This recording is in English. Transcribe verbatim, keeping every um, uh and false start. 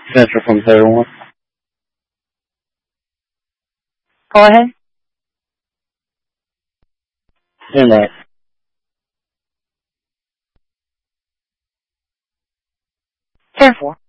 Central from zero one. Go ahead. In that. ten four.